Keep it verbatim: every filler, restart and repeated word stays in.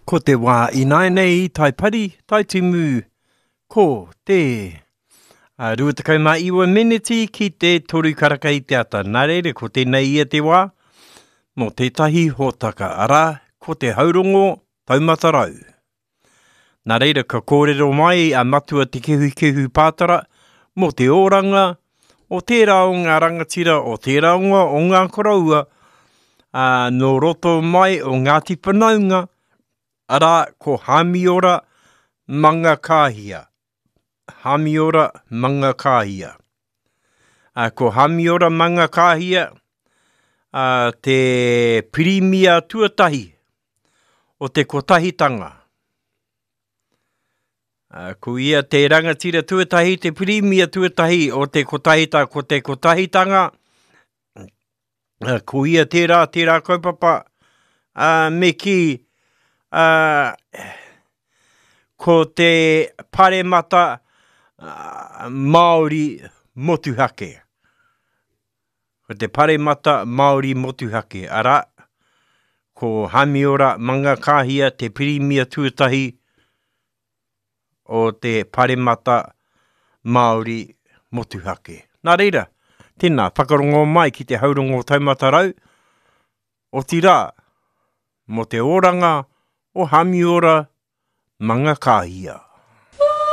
Ko te wā ināi nei tai pari, tai timu, ko te uh, ruatakau mā iwa miniti ki te toru karaka i te ata. Nā reire, ko tēnei ia te wā, mō tētahi hōtaka ara, ko te haurongo taumatarau. Nā reira, ka kōrero mai a matua te kehu kehu pātara, mō te oranga, o tērā o ngā rangatira, o tērā o ngā koraua, uh, no roto mai o Ngāti Whanaunga, ara ko Hamiora Manga Kāhia. Hamiora Manga Kāhia. Uh, ko Hamiora Manga Kāhia, uh, te pirimia tuatahi o te kotahitanga. Uh, ko ia te rangatira tuatahi, te pirimia tuatahi o te kotahita, ko te kotahitanga. Uh, ko ia tērā, tērā kaupapa, uh, me ki Uh, ko te paremata uh, Māori motuhake. Ko te paremata Māori motuhake. Ara, ko Hamiora Manga Kāhia, te pirimia tuatahi o te paremata Māori motuhake. Nā reira, tēnā, whakarongo mai ki te haurongo taumatarau, o tira, mo te oranga, o Hamiora Manga Kāhia.